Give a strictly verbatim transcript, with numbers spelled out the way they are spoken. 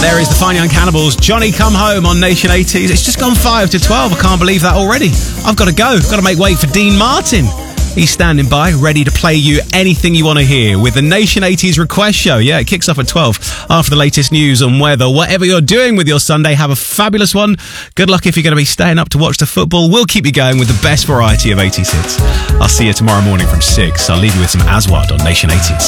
There is the Fine Young Cannibals, Johnny Come Home on Nation eighties. It's just gone five to twelve. I can't believe that already. I've got to go. Got to make way for Dean Martin. He's standing by, ready to play you anything you want to hear with the Nation eighties Request Show. Yeah, it kicks off at twelve after the latest news and weather. Whatever you're doing with your Sunday, have a fabulous one. Good luck if you're going to be staying up to watch the football. We'll keep you going with the best variety of eighties hits. I'll see you tomorrow morning from six. I'll leave you with some Aswad on Nation eighties.